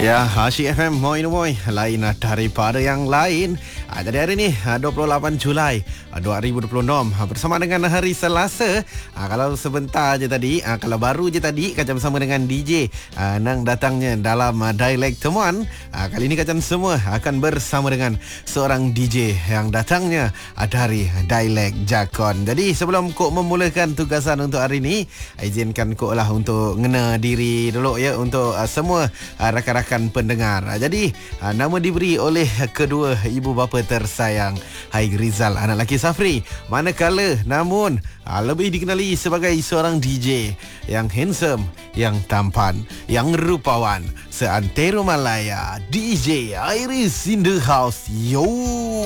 Ya, Asyik FM Moi lain daripada yang lain. Jadi hari ni 28 Julai 2026 bersama dengan hari Selasa. Kalau sebentar je tadi, kalau baru je tadi Kacang bersama dengan DJ Nang datangnya dalam Dialek Temuan. Kali ni Kacang semua akan bersama dengan seorang DJ yang datangnya dari Dialek Jakon. Jadi sebelum Kok memulakan tugasan untuk hari ni, izinkan Kok lah untuk ngena diri dulu ya untuk semua rakan-rakan pendengar. Jadi nama diberi oleh kedua ibu bapa tersayang Haig Rizal anak lelaki Safri, manakala namun lebih dikenali sebagai seorang DJ yang handsome, yang tampan, yang rupawan seantero Malaya. DJ Iris in the house. Yo.